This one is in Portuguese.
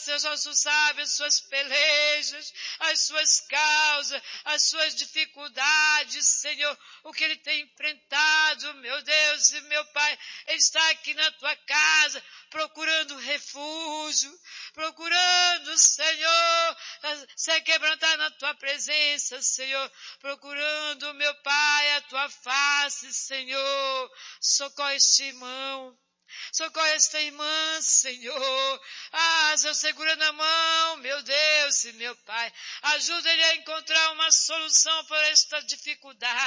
Senhor, só tu sabes as suas pelejas, as suas causas, as suas dificuldades, Senhor, o que ele tem enfrentado, meu Deus e meu Pai. Ele está aqui na tua casa, procurando refúgio, procurando, Senhor, se quebrantar na tua presença, Senhor, procurando, meu Pai, a tua face, Senhor. Socorre este irmão. Socorre esta irmã, Senhor. Senhor, segura na mão, meu Deus e meu Pai. Ajuda ele a encontrar uma solução para esta dificuldade.